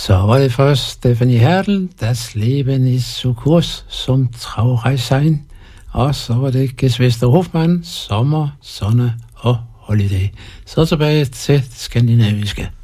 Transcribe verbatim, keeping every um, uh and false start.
Så var det først Stefanie Hertel, Das Leben ist so kurz, som traurig sein. Og så var det Gesvester Hofmann, Sommer, Sonne og Holiday. Så tilbage til det skandinaviske.